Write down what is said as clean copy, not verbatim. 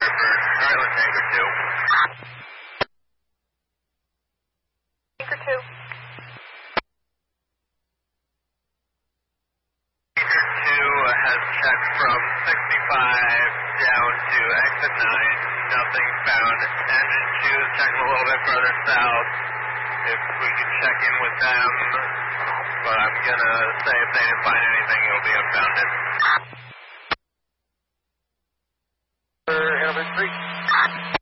Alright, let's anchor 2. Anchor 2. Anchor 2 has checked from 65 down to exit 9. Nothing found. Engine 2 is checking a little bit further south. If we can check in with them, but I'm gonna say if they didn't find anything, it'll be unfounded. Hamilton 3.